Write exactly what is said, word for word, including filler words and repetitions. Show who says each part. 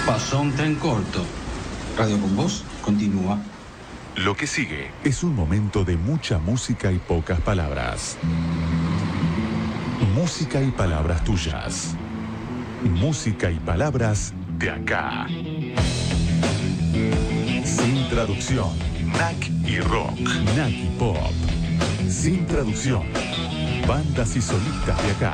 Speaker 1: Pasó un tren corto. Radio con Voz continúa.
Speaker 2: Lo que sigue es un momento de mucha música y pocas palabras. Música y palabras tuyas. Música y palabras de acá. Sin traducción. N A C y rock. N A C y pop. Sin traducción. Bandas y solistas de acá.